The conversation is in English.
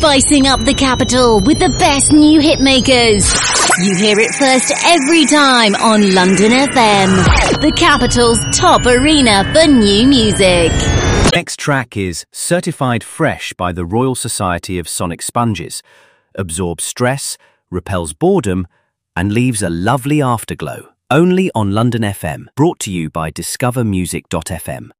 spicing up the capital with the best new hitmakers. You hear it first every time on London FM, the capital's top arena for new music. Next track is Certified Fresh by the Royal Society of Sonic Sponges. Absorbs stress, repels boredom, and leaves a lovely afterglow. Only on London FM. Brought to you by discovermusic.fm.